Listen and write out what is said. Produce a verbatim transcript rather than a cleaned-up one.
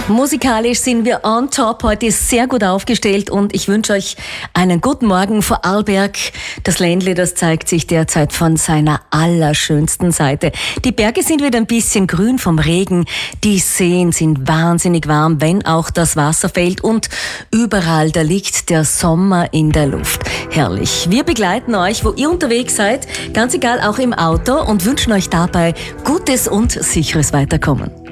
Musikalisch sind wir on top, heute sehr gut aufgestellt und ich wünsche euch einen guten Morgen. Vorarlberg, das Ländle, das zeigt sich derzeit von seiner allerschönsten Seite. Die Berge sind wieder ein bisschen grün vom Regen, die Seen sind wahnsinnig warm, wenn auch das Wasser fällt und überall, da liegt der Sommer in der Luft. Herrlich. Wir begleiten euch, wo ihr unterwegs seid, ganz egal, auch im Auto und wünschen euch dabei gutes und sicheres Weiterkommen.